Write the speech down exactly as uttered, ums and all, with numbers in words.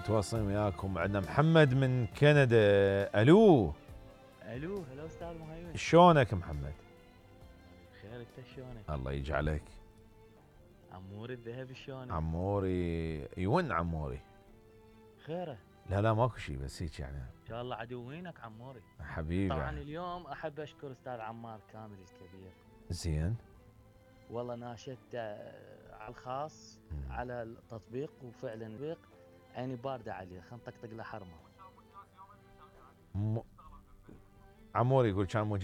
متواصلين وياكم. عندنا محمد من كندا. الو الو هلا استاذ مهيمن، شلونك محمد؟ بخير انت شلونك؟ الله يجعلك. عموري الذهبي شلونك؟ عموري يون عموري. خيره؟ لا لا ماكو شيء بس هيك يعني. ان شاء الله عدوينك عموري. حبيبي. طبعا اليوم احب اشكر استاذ عمار كامل الكبير. زين. والله ناشدت آه، على الخاص مم. على التطبيق، وفعلا تطبيق عيني بارده عليه، خل نطقطق له حرمه. م... عموري يقول كان موجود